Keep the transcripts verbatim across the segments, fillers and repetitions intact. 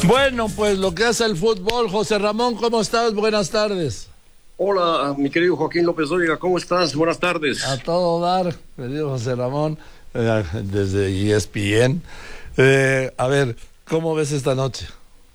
Bueno, pues lo que hace el fútbol. José Ramón, ¿cómo estás? Buenas tardes. Hola, mi querido Joaquín López Dóriga, ¿cómo estás? Buenas tardes. A todo dar, querido José Ramón, eh, desde E S P N. Eh, a ver, ¿cómo ves esta noche?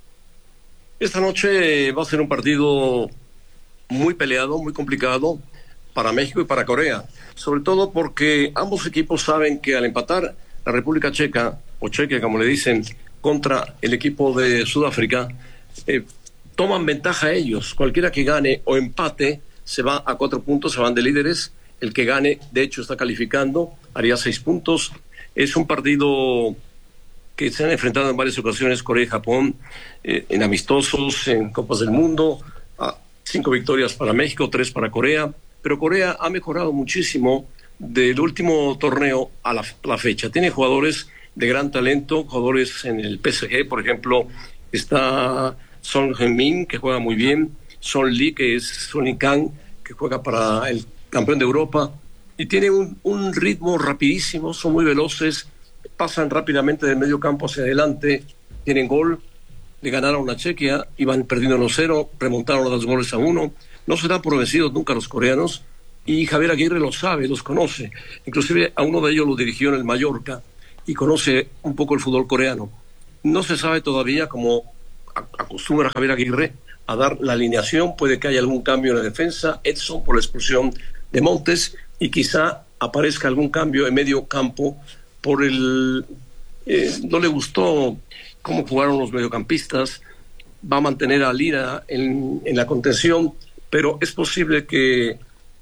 Esta noche va a ser un partido muy peleado, muy complicado para México y para Corea, sobre todo porque ambos equipos saben que al empatar la República Checa, o Chequia como le dicen, contra el equipo de Sudáfrica, eh, toman ventaja ellos. Cualquiera que gane o empate se va a cuatro puntos, se van de líderes. El que gane, de hecho, está calificando, haría seis puntos. Es un partido que se han enfrentado en varias ocasiones Corea y Japón, eh, en amistosos, en Copas del Mundo. Ah, cinco victorias para México, tres para Corea. Pero Corea ha mejorado muchísimo del último torneo a la, la fecha. Tiene jugadores de gran talento, jugadores en el P S G, por ejemplo, está Son Heung-min, que juega muy bien, Son Lee, que es Son Kang, que juega para el campeón de Europa, y tiene un, un ritmo rapidísimo, son muy veloces, pasan rápidamente del medio campo hacia adelante, tienen gol, le ganaron a Chequia, iban perdiendo uno cero, remontaron a dos goles a uno, no se dan por vencidos nunca los coreanos, y Javier Aguirre lo sabe, los conoce, inclusive a uno de ellos lo dirigió en el Mallorca, y conoce un poco el fútbol coreano. No se sabe todavía, como acostumbra Javier Aguirre, a dar la alineación. Puede que haya algún cambio en la defensa, Edson por la expulsión de Montes, y quizá aparezca algún cambio en medio campo por el... Eh, no le gustó cómo jugaron los mediocampistas, va a mantener a Lira en, en la contención, pero es posible que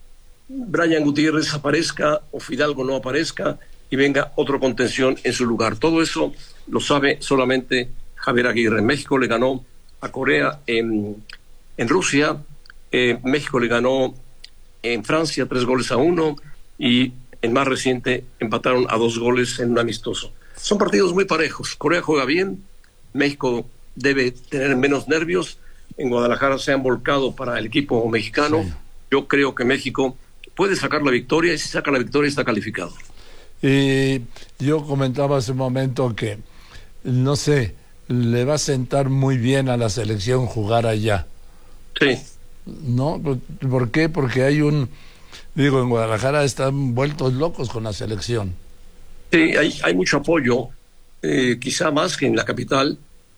Brian Gutiérrez aparezca o Fidalgo no aparezca y venga otro contención en su lugar. Todo eso lo sabe solamente Javier Aguirre. México le ganó a Corea en, en Rusia, eh, México le ganó en Francia tres goles a uno, y en más reciente empataron a dos goles en un amistoso. Son partidos muy parejos. Corea juega bien, México debe tener menos nervios. En Guadalajara se han volcado para el equipo mexicano. Sí. Yo creo que México puede sacar la victoria, y si saca la victoria está calificado. Y yo comentaba hace un momento que, no sé, le va a sentar muy bien a la selección jugar allá. Sí. ¿No? ¿Por qué? Porque hay un... Digo, en Guadalajara están vueltos locos con la selección. Sí, hay, hay mucho apoyo, eh, quizá más que en la capital,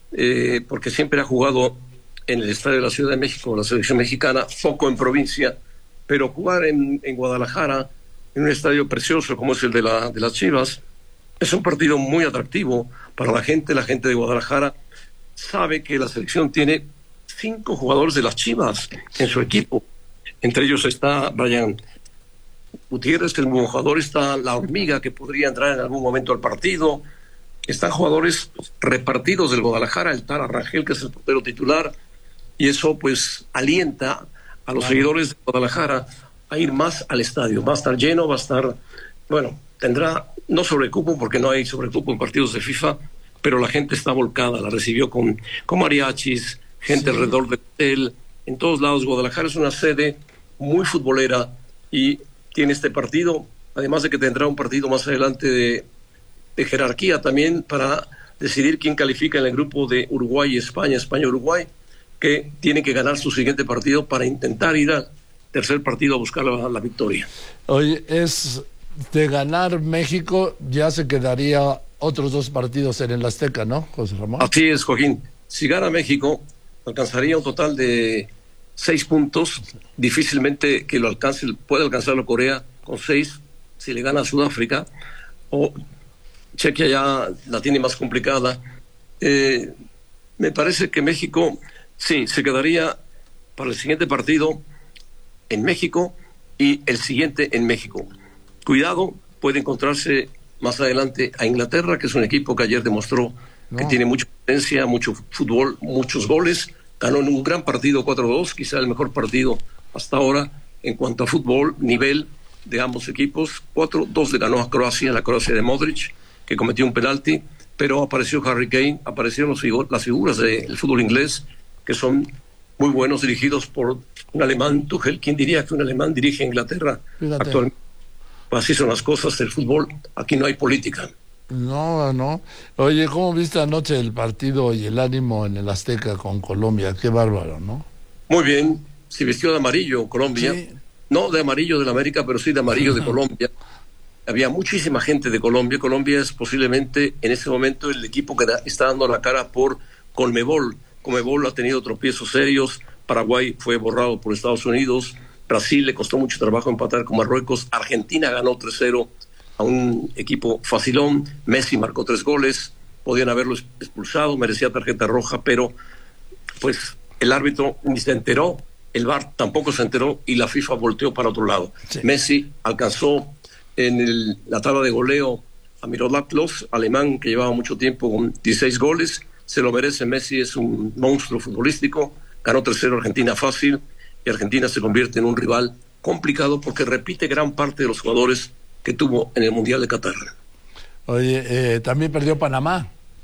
eh, porque siempre ha jugado en el estadio de la Ciudad de México, la selección mexicana, poco en provincia, pero jugar en, en Guadalajara, en un estadio precioso como es el de, la, de las Chivas, es un partido muy atractivo para la gente. La gente de Guadalajara sabe que la selección tiene cinco jugadores de las Chivas en su equipo. Entre ellos está Brian Gutiérrez, que es un buen jugador, está La Hormiga, que podría entrar en algún momento al partido. Están jugadores repartidos del Guadalajara, el Tara Rangel, que es el portero titular, y eso pues alienta a los seguidores de Guadalajara a ir más al estadio. Va a estar lleno, va a estar, bueno, tendrá no sobrecupo, porque no hay sobrecupo en partidos de FIFA, pero la gente está volcada, la recibió con, con mariachis, gente sí. Alrededor del hotel, en todos lados. Guadalajara es una sede muy futbolera y tiene este partido, además de que tendrá un partido más adelante de, de jerarquía también para decidir quién califica en el grupo de Uruguay y España, España-Uruguay, que tienen que ganar su siguiente partido para intentar ir al tercer partido a buscar la, la victoria. Oye, es de ganar México, ya se quedaría otros dos partidos en el Azteca, ¿no, José Ramón? Así es, Joaquín. Si gana México, alcanzaría un total de seis puntos. Difícilmente que lo alcance, puede alcanzarlo Corea con seis, si le gana a Sudáfrica, o Chequia ya la tiene más complicada. Eh, me parece que México, sí, se quedaría para el siguiente partido en México y el siguiente en México. Cuidado, puede encontrarse más adelante a Inglaterra, que es un equipo que ayer demostró no. que tiene mucha potencia, mucho fútbol, muchos goles. Ganó en un gran partido cuatro dos, quizá el mejor partido hasta ahora en cuanto a fútbol, nivel de ambos equipos. cuatro dos le ganó a Croacia, la Croacia de Modric, que cometió un penalti, pero apareció Harry Kane, aparecieron los, las figuras del fútbol inglés, que son muy buenos, dirigidos por un alemán, Tuchel. ¿Quién diría que un alemán dirige a Inglaterra? Fíjate. Actualmente? Así son las cosas del fútbol, aquí no hay política. No, no. Oye, ¿cómo viste anoche el partido y el ánimo en el Azteca con Colombia? Qué bárbaro, ¿no? Muy bien, se vistió de amarillo Colombia, Sí. no de amarillo de la América, pero sí de amarillo de Colombia. Había muchísima gente de Colombia. Colombia es posiblemente en este momento el equipo que da, está dando la cara por Conmebol. Conmebol ha tenido tropiezos serios. Paraguay fue borrado por Estados Unidos. Brasil le costó mucho trabajo empatar con Marruecos. Argentina ganó tres cero a un equipo facilón. Messi marcó tres goles. Podían haberlo expulsado, merecía tarjeta roja, pero pues el árbitro ni se enteró. El V A R tampoco se enteró y la FIFA volteó para otro lado. Sí. Messi alcanzó en el, la tabla de goleo a Miroslav Klose, alemán que llevaba mucho tiempo con dieciséis goles. Se lo merece. Messi es un monstruo futbolístico. Ganó tres cero Argentina fácil y Argentina se convierte en un rival complicado porque repite gran parte de los jugadores que tuvo en el Mundial de Qatar. Oye, eh, también perdió Panamá.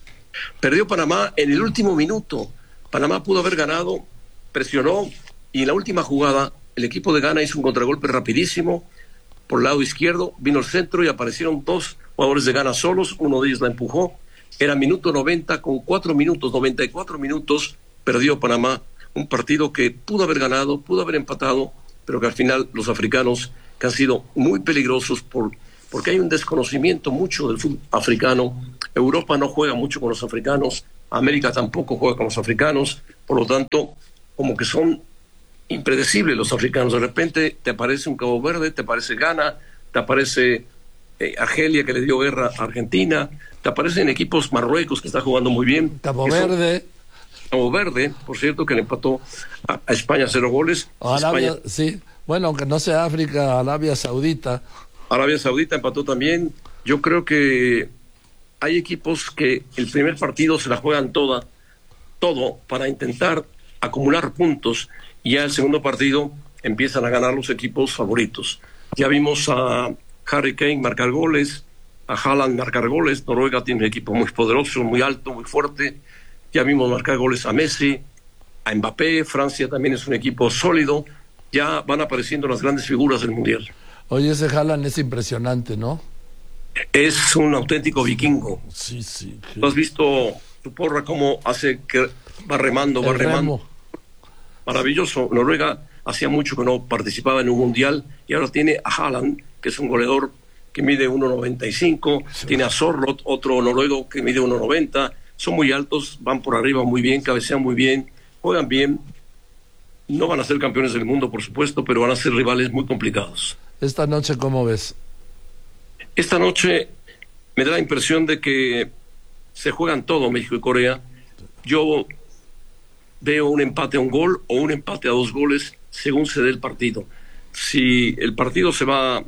Perdió Panamá en el último minuto. Panamá pudo haber ganado, presionó y en la última jugada el equipo de Ghana hizo un contragolpe rapidísimo. Por el lado izquierdo vino el centro y aparecieron dos jugadores de Ghana solos. Uno de ellos la empujó. Era minuto noventa, con cuatro minutos, noventa y cuatro minutos, perdió Panamá. Un partido que pudo haber ganado, pudo haber empatado, pero que al final los africanos, que han sido muy peligrosos por, porque hay un desconocimiento mucho del fútbol africano. Europa no juega mucho con los africanos, América tampoco juega con los africanos, por lo tanto, como que son impredecibles los africanos. De repente te aparece un Cabo Verde, te aparece Ghana, te aparece eh, Argelia, que le dio guerra a Argentina, te aparecen equipos Marruecos, que está jugando muy bien. Cabo Verde. Son, Cabo Verde, por cierto, que le empató a, a España cero goles. Arabia, España, sí. Bueno, aunque no sea África, Arabia Saudita. Arabia Saudita empató también. Yo creo que hay equipos que el primer partido se la juegan toda, todo para intentar acumular puntos y ya el segundo partido empiezan a ganar los equipos favoritos. Ya vimos a Harry Kane marcar goles, a Haaland marcar goles. Noruega tiene un equipo muy poderoso, muy alto, muy fuerte. Ya vimos marcar goles a Messi, a Mbappé. Francia también es un equipo sólido. Ya van apareciendo las grandes figuras del Mundial. Oye, ese Haaland es impresionante, ¿no? Es un auténtico vikingo. Sí, sí. sí. ¿Tú has visto tu porra cómo hace que va remando, va El remando? remo. Maravilloso. Noruega hacía mucho que no participaba en un Mundial y ahora tiene a Haaland, que es un goleador que mide uno noventa y cinco. Sí. Tiene a Sorloth, otro noruego que mide uno noventa. Son muy altos, van por arriba muy bien, cabecean muy bien, juegan bien. No van a ser campeones del mundo, por supuesto, pero van a ser rivales muy complicados. Esta noche, ¿cómo ves? Esta noche me da la impresión de que se juegan todo México y Corea. Yo veo un empate a un gol o un empate a dos goles según se dé el partido. Si el partido se va,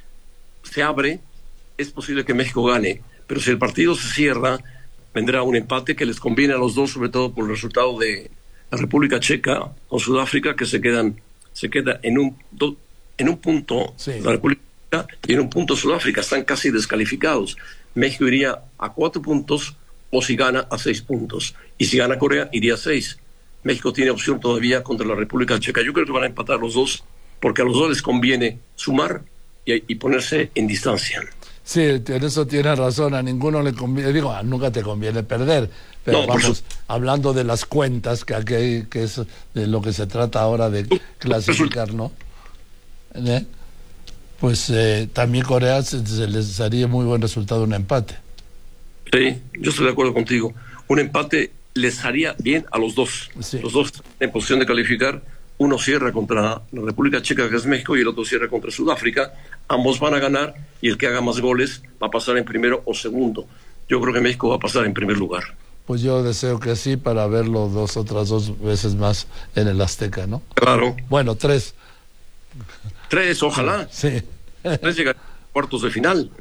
se abre, es posible que México gane, pero si el partido se cierra, vendrá un empate que les conviene a los dos, sobre todo por el resultado de la República Checa con Sudáfrica, que se quedan, se queda en un do, en un punto sí. La República Checa y en un punto Sudáfrica, están casi descalificados. México iría a cuatro puntos o si gana a seis puntos, y si gana Corea iría a seis. México tiene opción todavía contra la República Checa. Yo creo que van a empatar los dos, porque a los dos les conviene sumar y, y ponerse en distancia. Sí, en eso tienes razón, a ninguno le conviene, digo, nunca te conviene perder, pero no, vamos, su... hablando de las cuentas, que aquí que es de lo que se trata ahora de clasificar, ¿no? ¿Eh? Pues eh, también Corea se, se les haría muy buen resultado un empate. Sí, yo estoy de acuerdo contigo. Un empate les haría bien a los dos. Sí. Los dos en posición de calificar. Uno cierra contra la República Checa, que es México, y el otro cierra contra Sudáfrica. Ambos van a ganar y el que haga más goles va a pasar en primero o segundo. Yo creo que México va a pasar en primer lugar. Pues yo deseo que sí, para verlo dos otras dos veces más en el Azteca, ¿no? Claro. Bueno, tres. Tres, ojalá. Sí. Tres llegan a cuartos de final.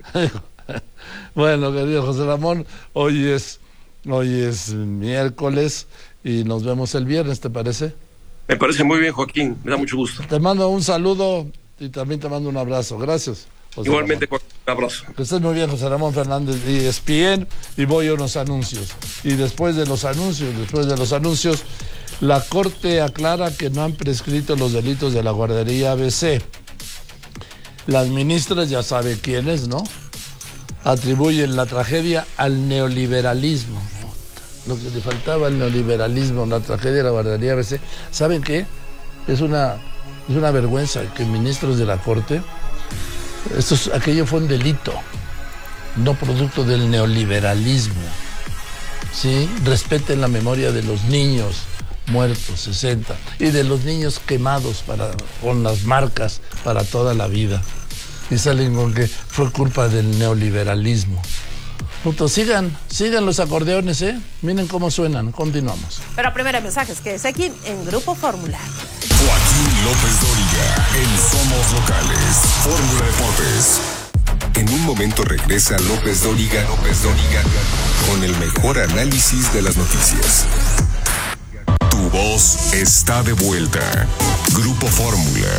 Bueno, querido José Ramón, hoy es, hoy es miércoles y nos vemos el viernes, ¿te parece? Me parece muy bien, Joaquín, me da mucho gusto. Te mando un saludo y también te mando un abrazo. Gracias, José Igualmente, Ramón. Un abrazo. Que estés muy bien, José Ramón Fernández de E S P N, y voy a unos anuncios. Y después de los anuncios, después de los anuncios, la Corte aclara que no han prescrito los delitos de la guardería A B C. Las ministras ya sabe quiénes, ¿no? atribuyen la tragedia al neoliberalismo. Lo que le faltaba al neoliberalismo, la tragedia, la barbaridad. A veces, ¿saben qué? Es una, es una vergüenza que ministros de la Corte, esto es, aquello fue un delito, no producto del neoliberalismo. ¿Sí? Respeten la memoria de los niños muertos, sesenta, y de los niños quemados para, con las marcas para toda la vida. Y salen con que fue culpa del neoliberalismo. Punto, sigan, sigan los acordeones, ¿eh? Miren cómo suenan, continuamos. Pero primero mensajes, que es aquí en Grupo Fórmula. Joaquín López Dóriga, en Somos Locales, Fórmula Deportes. En un momento regresa López Dóriga, López Dóriga, con el mejor análisis de las noticias. Tu voz está de vuelta. Grupo Fórmula.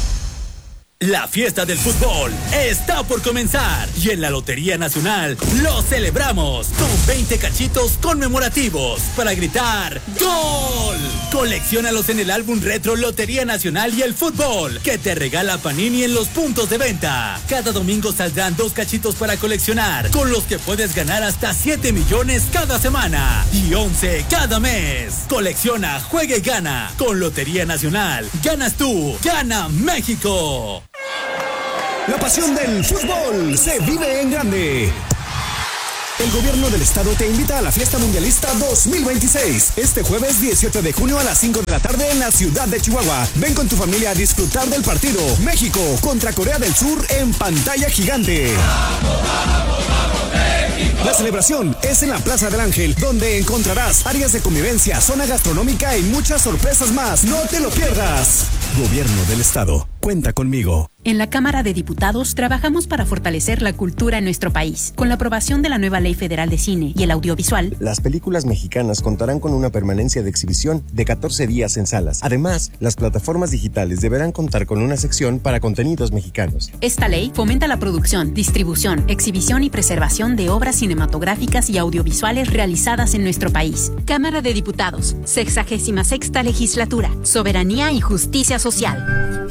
La fiesta del fútbol está por comenzar y en la Lotería Nacional lo celebramos con veinte cachitos conmemorativos para gritar ¡Gol! Colecciónalos en el álbum retro Lotería Nacional y el fútbol que te regala Panini en los puntos de venta. Cada domingo saldrán dos cachitos para coleccionar, con los que puedes ganar hasta siete millones cada semana y once cada mes. Colecciona, juega y gana. Con Lotería Nacional ganas tú, gana México. La pasión del fútbol se vive en grande. El gobierno del estado te invita a la Fiesta Mundialista dos mil veintiséis. Este jueves dieciocho de junio a las cinco de la tarde en la ciudad de Chihuahua. Ven con tu familia a disfrutar del partido México contra Corea del Sur en pantalla gigante. ¡Vamos, vamos, vamos, México! La celebración es en la Plaza del Ángel, donde encontrarás áreas de convivencia, zona gastronómica y muchas sorpresas más. ¡No te lo pierdas! Gobierno del estado. Cuenta conmigo. En la Cámara de Diputados trabajamos para fortalecer la cultura en nuestro país. Con la aprobación de la nueva Ley Federal de Cine y el audiovisual, las películas mexicanas contarán con una permanencia de exhibición de catorce días en salas. Además, las plataformas digitales deberán contar con una sección para contenidos mexicanos. Esta ley fomenta la producción, distribución, exhibición y preservación de obras cinematográficas y audiovisuales realizadas en nuestro país. Cámara de Diputados, sexagésima sexta legislatura, soberanía y justicia social.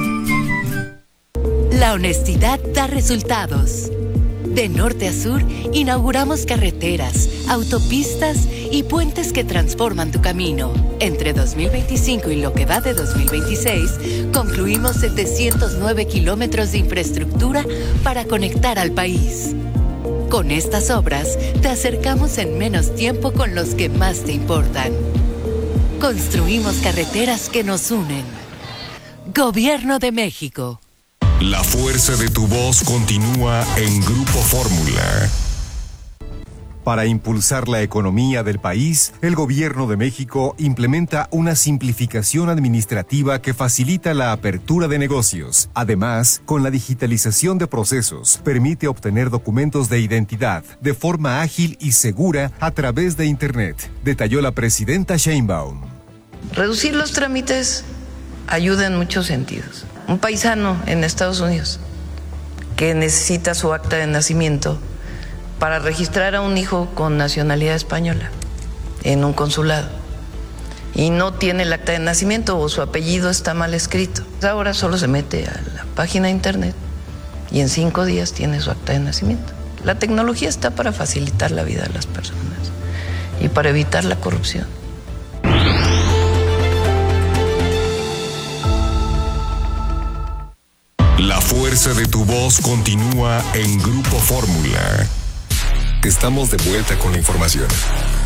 La honestidad da resultados. De norte a sur, inauguramos carreteras, autopistas y puentes que transforman tu camino. Entre dos mil veinticinco y lo que va de dos mil veintiséis, concluimos setecientos nueve kilómetros de infraestructura para conectar al país. Con estas obras, te acercamos en menos tiempo con los que más te importan. Construimos carreteras que nos unen. Gobierno de México. La fuerza de tu voz continúa en Grupo Fórmula. Para impulsar la economía del país, el Gobierno de México implementa una simplificación administrativa que facilita la apertura de negocios. Además, con la digitalización de procesos, permite obtener documentos de identidad de forma ágil y segura a través de Internet, detalló la presidenta Sheinbaum. Reducir los trámites ayuda en muchos sentidos. Un paisano en Estados Unidos que necesita su acta de nacimiento para registrar a un hijo con nacionalidad española en un consulado y no tiene el acta de nacimiento o su apellido está mal escrito. Ahora solo se mete a la página de internet y en cinco días tiene su acta de nacimiento. La tecnología está para facilitar la vida de las personas y para evitar la corrupción. La fuerza de tu voz continúa en Grupo Fórmula. Estamos de vuelta con la información.